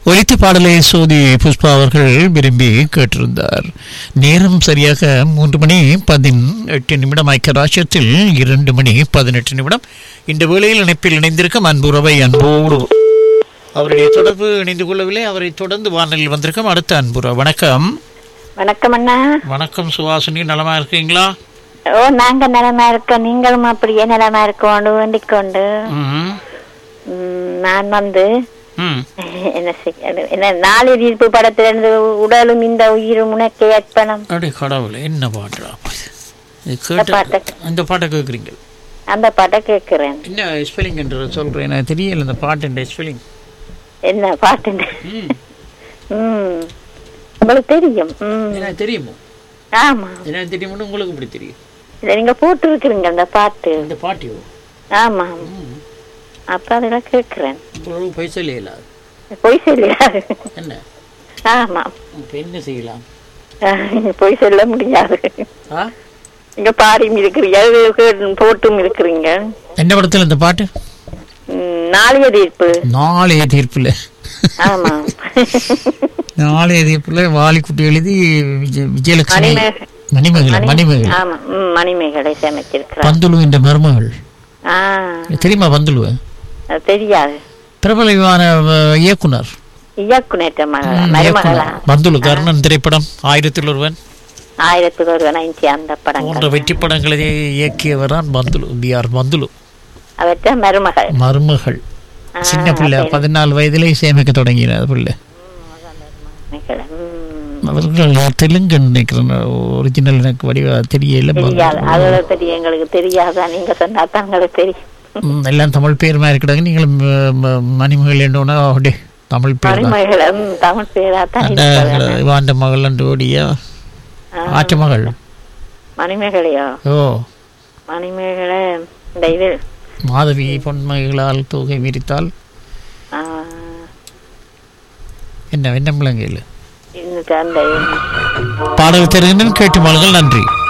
ஒலித்த பாடலை சோதி புஷ்பா அவர்கள் விரும்பி கேட்டிருந்தார். நேரம் சரியாக 3 மணி 18 நிமிடம். ஐக்கிய ராஜ்யத்தில் 2 மணி 18 நிமிடம். இந்த வேளையில் இணைப்பில் இணைந்திருக்கும் அன்புறவை அன்போடு அவருடைய தொடர்பு இணைந்து கொள்ளவில்லை. அவரை தொடர்ந்து வானலில் வந்திருக்கும் அடுத்த அன்புற. வணக்கம். வணக்கம் அண்ணா. வணக்கம் சுவாசினி, நலமா இருக்கீங்களா? ஓ, நாங்க நலமா இருக்கோம். நீங்களும் அப்படியே நலமா இருக்கோண்டு வேண்டிக் கொண்டு நான் வந்து என்ன செய்ய நாளை தீர்ப்பு படத்திலிருந்து உடலும் இந்த உயிரும் உனக்கு ஏற்பணும். அப்படி கடவுளை என்ன பாடுறா அந்த பாட்டை கேட்குறீங்க? அந்த பாட்டை கேட்கிறேன். என்ன ஸ்பெல்லிங் என்று சொல்றேன், எனக்கு தெரியல அந்த பாட்டு ஸ்பெல்லிங் என்ன பாட்டு. உங்களுக்கு தெரியும்? எனக்கு தெரியுமோ? ஆமா, எனக்கு தெரியும். உங்களுக்கு இப்படி தெரியும்? இதை நீங்க போட்டு இருக்கிறீங்க அந்த பாட்டு. இந்த பாட்டியோ? ஆமா, அப்ப அதெல்லாம் கேட்கிறேன். பொய் சொல்ல பொய் சொல்லியாது என்ன? ஆமா, என்ன செய்யலாம்? பொய் சொல்ல முடியாது. இங்க பாடியும் இருக்கிறீங்க, போட்டும் இருக்கிறீங்க. என்ன படத்துல இந்த பாட்டு? நாளைய தீர்ப்பு. நாளைய தீர்ப்புல? ஆமா, நாளைய தீர்ப்புல வாலிக்குட்டி எழுதி விஜயலட்சுமி மணிமேகலை சமைச்சிருக்கிறார். பந்துலு என்ற மருமகள் தெரியுமா? பந்துலுவ தெரியாது. பிரபலமான இயக்குனர் பந்துலு. கர்ணன் திரைப்படம், 1001 அந்த படம் போன்ற வெற்றி படங்களை இயக்கியவரான் பந்துலு. பிஆர் பந்துலு. அவற்ற மருமகள் சின்ன பிள்ளை, 14 வயதிலே இசையமைக்க தொடங்கினார் பிள்ளை. அவர்கள் தெலுங்கு நினைக்கிறேன். ஒரிஜினல் எனக்கு வடிவா தெரியல. எங்களுக்கு தெரியாதா? நீங்க சொன்னா தான் எங்களுக்கு தெரியும். எல்லாம் தமிழ் பேர் மாதிரி இருக்கிறாங்க. நீங்களும் மணிமகள் என்றோன்னா தமிழ் பேர். தமிழ் பேரா மகள் ஓடியா ஆற்று மகள் மணிமேகலையோ? ஓ, மணிமேகலை இந்த இது மாதவி பொன்மகளால் தொகை விரித்தால் என்ன விண்ணம்பலங்கையில் பாடல் தெரிகின்றன. கேட்டு மகள். நன்றி.